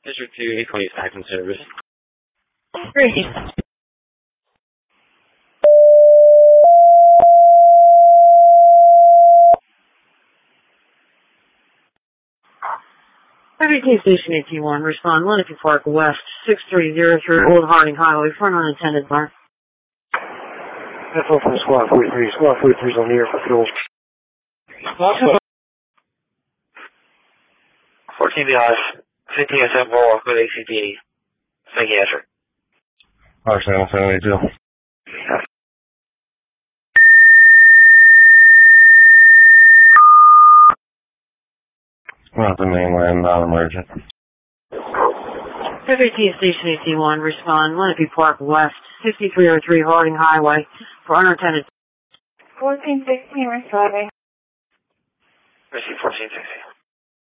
District 2, 820 Acton service. Great. WT Station 81, respond Lenape Park West, 6303 Old Harding Highway for an unattended bar. That's all from Squad 43. Squad 43 is on the air for fuel. 14 behind, 15 SM more, good ACP. Thank you, answer. Arsenal 782. Not the mainland, non-emergent. WT Station 81, respond Lenape Park West, 6303 Harding Highway for unattended. 1416, responding. Receive 1460.